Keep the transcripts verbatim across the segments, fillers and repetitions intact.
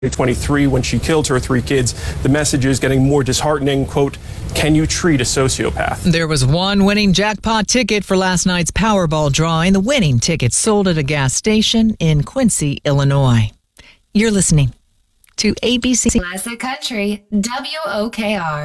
twenty-three when she killed her three kids. The message is getting more disheartening. Quote, can you treat a sociopath? There was one winning jackpot ticket for last night's Powerball drawing. The winning ticket sold at a gas station in Quincy, Illinois. You're listening to A B C Classic Country, W O K R.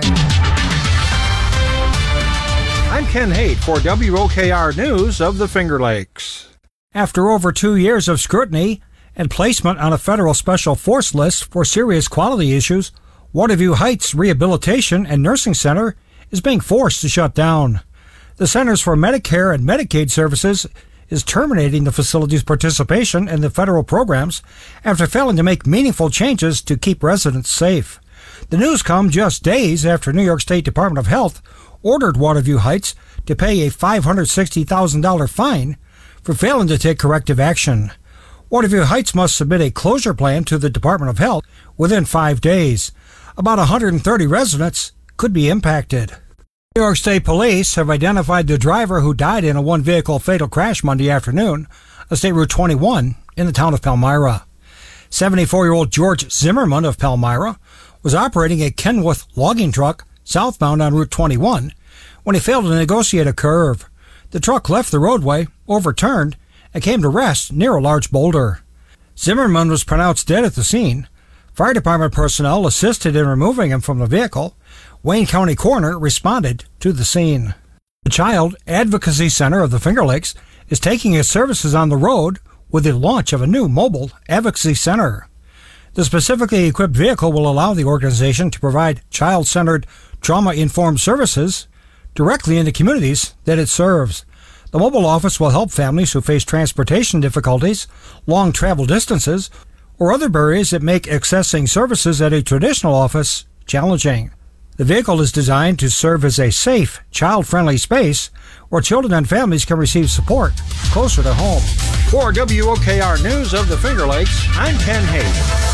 I'm Ken Haight for W O K R News of the Finger Lakes. After over two years of scrutiny and placement on a federal special force list for serious quality issues, Waterview Heights Rehabilitation and Nursing Center is being forced to shut down. The Centers for Medicare and Medicaid Services is terminating the facility's participation in the federal programs after failing to make meaningful changes to keep residents safe. The news comes just days after New York State Department of Health ordered Waterview Heights to pay a five hundred sixty thousand dollars fine for failing to take corrective action. Waterview Heights must submit a closure plan to the Department of Health within five days. About one hundred thirty residents could be impacted. New York State Police have identified the driver who died in a one-vehicle fatal crash Monday afternoon on State Route twenty-one in the town of Palmyra. seventy-four-year-old George Zimmerman of Palmyra was operating a Kenworth logging truck southbound on Route twenty-one when he failed to negotiate a curve. The truck left the roadway, overturned, and came to rest near a large boulder. Zimmerman was pronounced dead at the scene. Fire department personnel assisted in removing him from the vehicle. Wayne County Coroner responded to the scene. The Child Advocacy Center of the Finger Lakes is taking its services on the road with the launch of a new mobile advocacy center. The specifically equipped vehicle will allow the organization to provide child-centered, trauma-informed services directly in the communities that it serves. The mobile office will help families who face transportation difficulties, long travel distances, or other barriers that make accessing services at a traditional office challenging. The vehicle is designed to serve as a safe, child-friendly space where children and families can receive support closer to home. For W O K R News of the Finger Lakes, I'm Ken Haight.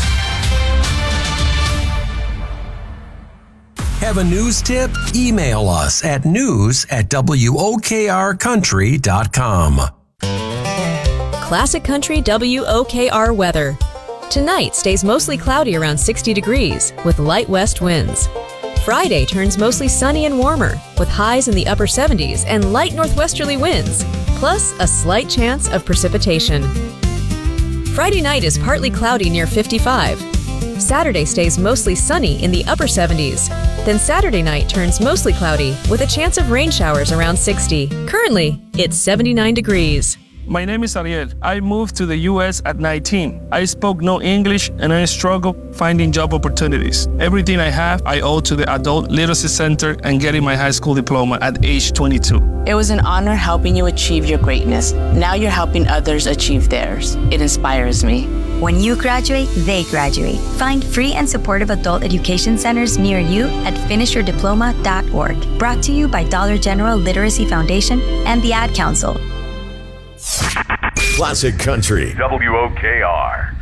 Have a news tip? Email us at news at W O K R country dot com. Classic Country W O K R weather. Tonight stays mostly cloudy around sixty degrees with light west winds. Friday turns mostly sunny and warmer with highs in the upper seventies and light northwesterly winds, plus a slight chance of precipitation. Friday night is partly cloudy near fifty-five. Saturday stays mostly sunny in the upper seventies. Then Saturday night turns mostly cloudy with a chance of rain showers around sixty. Currently, it's seventy-nine degrees. My name is Ariel. I moved to the U S at nineteen. I spoke no English and I struggled finding job opportunities. Everything I have, I owe to the Adult Literacy Center and getting my high school diploma at age twenty-two. It was an honor helping you achieve your greatness. Now you're helping others achieve theirs. It inspires me. When you graduate, they graduate. Find free and supportive adult education centers near you at finish your diploma dot org. Brought to you by Dollar General Literacy Foundation and the Ad Council. Classic Country, W O K R.